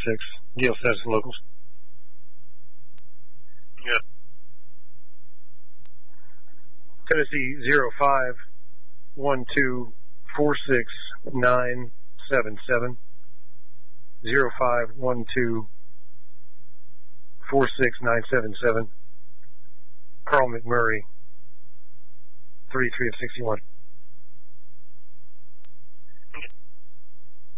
Deal status and locals. Yeah. Tennessee 0512-46977. 0512-46977. Carl McMurray, 33 of 61.